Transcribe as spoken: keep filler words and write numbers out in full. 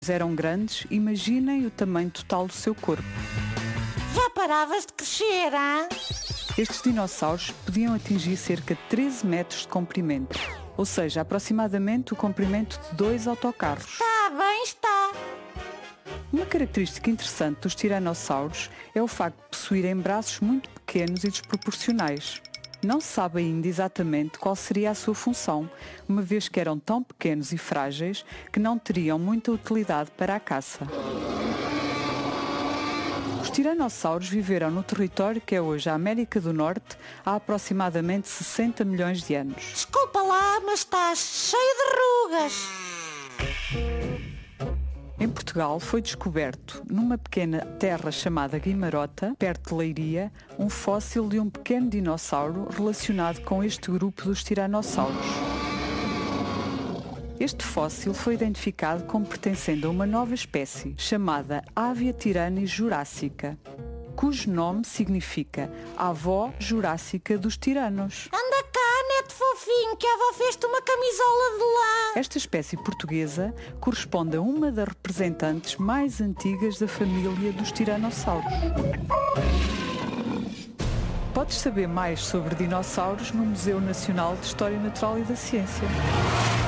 eram grandes, imaginem o tamanho total do seu corpo. Já paravas de crescer, hã? Estes dinossauros podiam atingir cerca de treze metros de comprimento, ou seja, aproximadamente o comprimento de dois autocarros. Está bem, está. Uma característica interessante dos tiranossauros é o facto de possuírem braços muito pequenos e desproporcionais. Não se sabe ainda exatamente qual seria a sua função, uma vez que eram tão pequenos e frágeis que não teriam muita utilidade para a caça. Os tiranossauros viveram no território que é hoje a América do Norte há aproximadamente sessenta milhões de anos. Desculpa lá, mas estás cheio de rugas. Em Portugal foi descoberto, numa pequena terra chamada Guimarota, perto de Leiria, um fóssil de um pequeno dinossauro relacionado com este grupo dos tiranossauros. Este fóssil foi identificado como pertencendo a uma nova espécie, chamada Avia tirani jurássica, cujo nome significa avó jurássica dos tiranos. Anda cá, neto fofinho, que a avó fez-te uma camisola de lã. Esta espécie portuguesa corresponde a uma das representantes mais antigas da família dos tiranossauros. Podes saber mais sobre dinossauros no Museu Nacional de História Natural e da Ciência.